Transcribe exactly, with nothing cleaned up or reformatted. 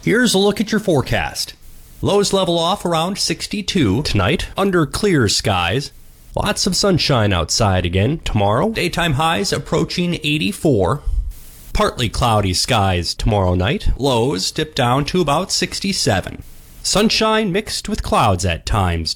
Here's a look at your forecast. Lows level off around sixty-two tonight, under clear skies. Lots of sunshine outside again tomorrow. Daytime highs approaching eighty-four. Partly cloudy skies tomorrow night. Lows dip down to about sixty-seven. Sunshine mixed with clouds at times